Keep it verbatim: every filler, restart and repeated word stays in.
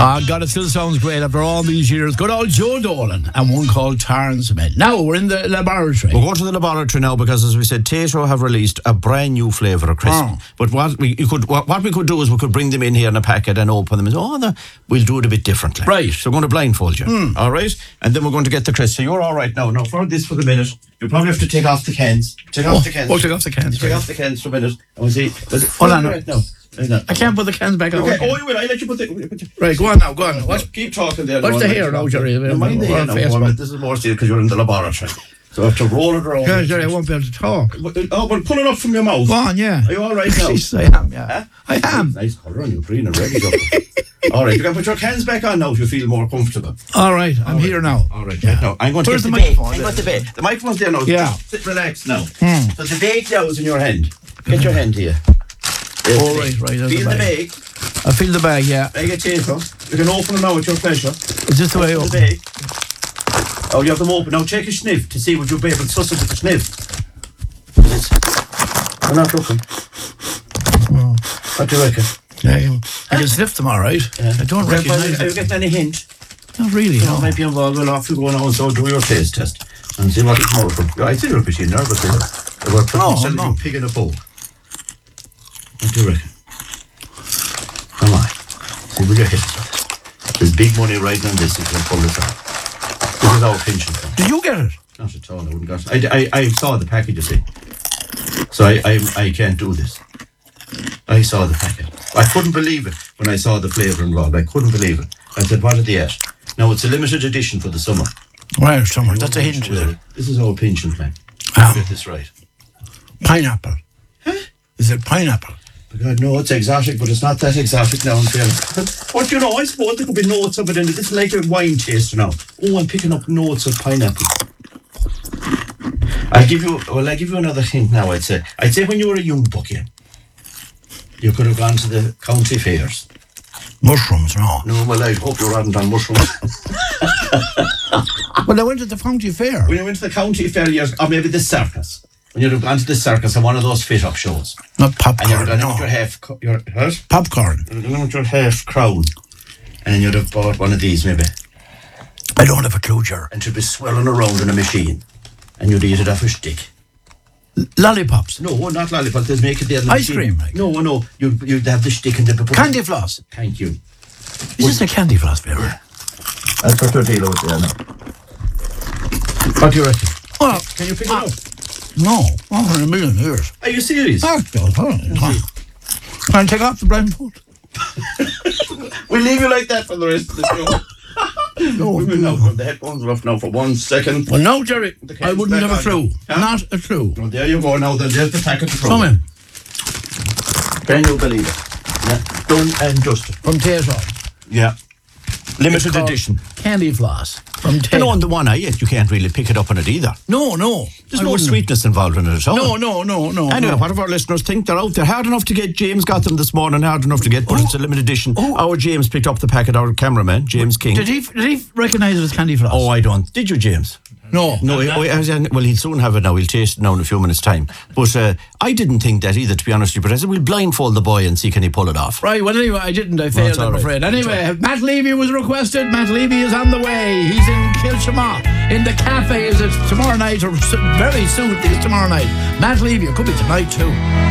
Ah, God, it still sounds great after all these years. Good old Joe Dolan and one called Tarn Cement. Now we're in the laboratory. We'll go to the laboratory now because, as we said, Tato have released a brand new flavour of crisp. Oh. But what we you could what, what we could do is we could bring them in here in a packet and open them and say, oh, no, we'll do it a bit differently. Right. So we're going to blindfold you. Mm. All right? And then we're going to get the crisp. So you're all right now. Now, for this for the minute, you probably have to take off the cans. Take off Oh, the cans. oh, take off the cans, Take right. off the cans for a minute. And we'll see. Hold on. Right now. Right now. I can't put the cans back on. Okay. Oh, you will. I'll let you put the... Right, go on now, go on. What? Keep talking there. What's no, the no, hair no, now, Jerry? No, mind the We're hair on now. Facebook. Mohammed. This is more serious because you're in the laboratory. So I have to roll it around. Yeah, Jerry, I won't be able to talk. But, oh, well, pull it up from your mouth. Go on, yeah. Are you all right now? Yes, I am, yeah. Huh? I am. Nice colour on you, green and red. All right, you can put your hands back on now if you feel more comfortable. All right, I'm All right. here now. All right, Yeah. right now. I'm going to Where's get the the, bake. microphone? I'm going to the bake. The microphone's there now. Yeah. Sit, relax now. Hmm. So the bake now is in your hand. Get your hand here. There's Oh, the right, bake. right, there's Feel the the bag. bake. I feel the bag, yeah. Bag of potato. You can open them now at your pleasure. Is this the way I The open? bake. Oh, you have them open. Now take a sniff to see what you'll be able to suss it with a sniff. We're not looking. Oh. What do you reckon? Yeah, I can sniff them all right. Yeah. I don't Are you- recognise Are you it. getting any hint? Not really, You no. might be involved. Well, off you go now and so do your taste test and see what it's more from. Yeah, I'd say you're a bit nervous here. They were No, instead of no. you picking a bowl. What do you reckon? Come on. See what your hits with. There's big money riding on this if you can pull this off. This is our pension fund. Did you get it? Not at all. I wouldn't got it. I, I, I saw the package, you see. So I, I, I can't do this. I saw the packet. I couldn't believe it when I saw the flavour involved. I couldn't believe it. I said, what are they at? Now, it's a limited edition for the summer. Right, somewhere. That's a hint. Well, this is our pension plan. Ah. Get this right. Pineapple. Huh? Is it pineapple? God, no, it's exotic, but it's not that exotic now. But you know, I suppose there could be notes of it in it. This is like a wine taster now. Oh, I'm picking up notes of pineapple. I'll give you, well, I'll give you another hint now, I'd say. I'd say when you were a young bucky, you could have gone to the county fairs. Mushrooms, no. No, well, I hope you hadn't done mushrooms. Well, I went to the county fair. When you went to the county fair years, or maybe the circus. When you'd have gone to the circus on one of those fit-up shows. Not And you'd have popcorn, gone no. with your half, co- your, what? Popcorn. You'd have gone with your half crown. And you'd have bought one of these, maybe. I don't have a clue, Ger. And you'd be swirling around in a machine. And you'd eat it off a stick. Lollipops. No, not lollipop. They'd make it there in the Ice machine. cream, like. No, no. You'd, you'd have the stick and they'd put Candy floss. Thank you. Is this a candy floss flavour? That's what you're dealing with there now. What do you reckon? Well, Can you pick it ah, up? no. Not in a million years. Are you serious? Ah, God, hold on. Can I take off the blindfold? We'll leave you like that for the rest of the show. No, We will now put the headphones off now for one second. Well, no, Jerry. The I candy's wouldn't back have a on clue. now. Huh? Not a clue. Well, there you go now. Then there's the packet of Come in. Can you believe it? Yeah. Done and dusted. From Tato. Yeah. Limited Called edition. Candy floss. From And Tato. on the one I ate, you can't really pick it up on it either. No, no. There's I no wouldn't. sweetness involved in it at all. No, no, no, no. Anyway, no. what if our listeners think they're out there hard enough to get? James got them this morning, hard enough to get, but Oh. it's a limited edition. Oh. Our James picked up the packet, our cameraman, James King. Did he, did he recognise it as candy floss? Oh, I don't. Did you, James? no. No, he, oh, he- well, he'll soon have it now. He'll taste it now in a few minutes' time. But uh, I didn't think that either, to be honest with you. But I said, we'll blindfold the boy and see can he pull it off. Right, well, anyway, I didn't. I Well, failed, it's all I'm right. afraid. Anyway, Matt Levy was requested. Matt Levy is on the way. He's in Kilshama. In the cafe, is it tomorrow night or s- very soon? It's tomorrow night. Matt Levy, it could be tonight too.